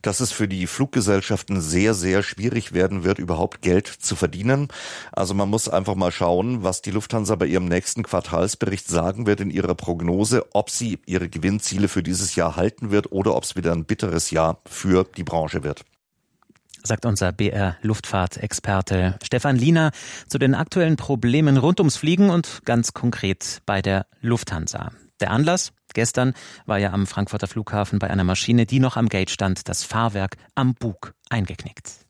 dass es für die Fluggesellschaften sehr, sehr schwierig werden wird, überhaupt Geld zu verdienen. Also man muss einfach mal schauen, was die Lufthansa bei ihrem nächsten Quartalsbericht sagen wird in ihrer Prognose, ob sie ihre Gewinnziele für dieses Jahr halten wird oder ob es wieder ein bitteres Jahr für die Branche wird. Sagt unser BR-Luftfahrtexperte Stefan Liener zu den aktuellen Problemen rund ums Fliegen und ganz konkret bei der Lufthansa. Der Anlass? Gestern war ja am Frankfurter Flughafen bei einer Maschine, die noch am Gate stand, das Fahrwerk am Bug eingeknickt.